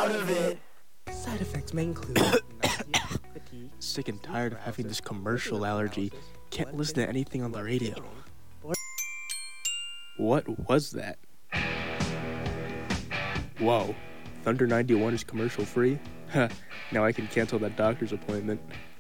out of it. Side effects may include nausea, fatigue. Sick and tired of having this commercial allergy. Can't listen to anything on the radio. What was that? Whoa. Thunder 91 is commercial free? Huh, now I can cancel that doctor's appointment.